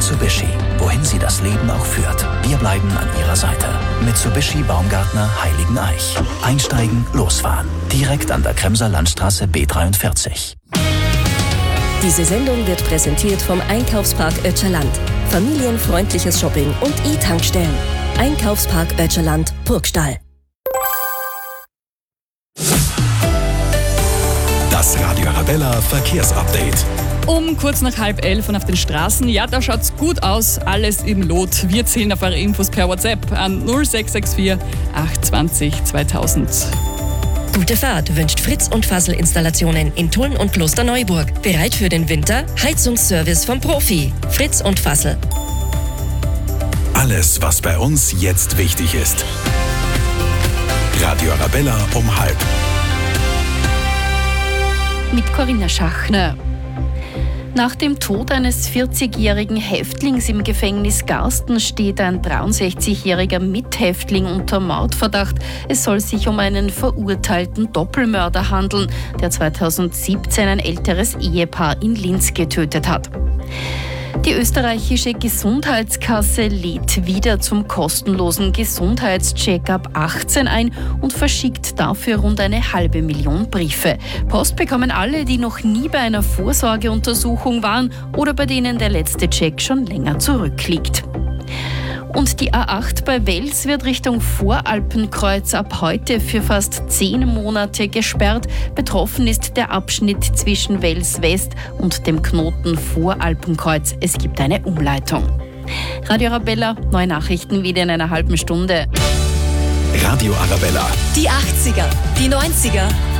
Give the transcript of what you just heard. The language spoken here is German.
Mitsubishi, wohin sie das Leben auch führt. Wir bleiben an Ihrer Seite. Mitsubishi Baumgartner Heiligeneich. Einsteigen, losfahren. Direkt an der Kremser Landstraße B43. Diese Sendung wird präsentiert vom Einkaufspark Ötscherland. Familienfreundliches Shopping und E-Tankstellen. Einkaufspark Ötscherland, Burgstall. Das Radio Arabella Verkehrsupdate. Um kurz nach 10:30 und auf den Straßen, ja, da schaut's gut aus, alles im Lot. Wir zählen auf eure Infos per WhatsApp an 0664 820 2000. Gute Fahrt wünscht Fritz und Fassel Installationen in Tulln und Klosterneuburg. Bereit für den Winter? Heizungsservice vom Profi. Fritz und Fassel. Alles, was bei uns jetzt wichtig ist. Radio Arabella um 10:30. Mit Corinna Schachner. Nach dem Tod eines 40-jährigen Häftlings im Gefängnis Garsten steht ein 63-jähriger Mithäftling unter Mordverdacht. Es soll sich um einen verurteilten Doppelmörder handeln, der 2017 ein älteres Ehepaar in Linz getötet hat. Die österreichische Gesundheitskasse lädt wieder zum kostenlosen Gesundheitscheck ab 18 ein und verschickt dafür rund 500.000 Briefe. Post bekommen alle, die noch nie bei einer Vorsorgeuntersuchung waren oder bei denen der letzte Check schon länger zurückliegt. Und die A8 bei Wels wird Richtung Voralpenkreuz ab heute für fast 10 Monate gesperrt. Betroffen ist der Abschnitt zwischen Wels West und dem Knoten Voralpenkreuz. Es gibt eine Umleitung. Radio Arabella, neue Nachrichten wieder in einer halben Stunde. Radio Arabella. Die 80er, die 90er